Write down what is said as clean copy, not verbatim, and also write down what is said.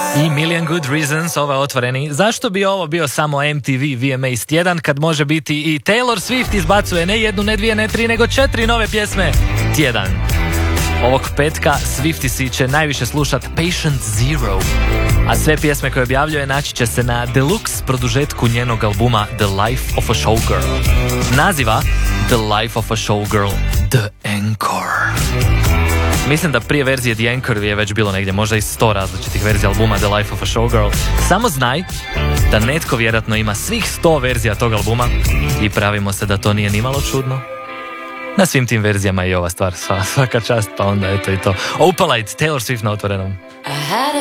I Million Good Reasons, ovo je otvoreni. Zašto bi ovo bio samo MTV VMAs tjedan kad može biti i Taylor Swift izbacuje ne jednu, ne dvije, ne tri, nego 4 nove pjesme tjedan. Ovog petka Swiftie će najviše slušat Patient Zero, a sve pjesme koje objavljuje naći će se na deluxe produžetku njenog albuma The Life of a Showgirl. Naziva The Life of a Showgirl, The Encore. Mislim da prije verzije The Anchor je već bilo negdje možda i 100 različitih verzija albuma The Life of a Showgirl. Samo znaj da netko vjerojatno ima svih 100 verzija tog albuma i pravimo se da to nije nimalo čudno. Na svim tim verzijama je ova stvar svaka čast, pa onda eto i to. Opalite, Taylor Swift na otvorenom.